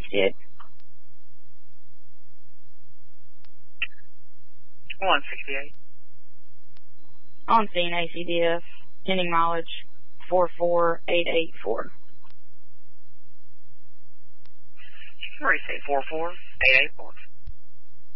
168. 168. On scene ACDF, pending mileage 44884. Where you say 44884?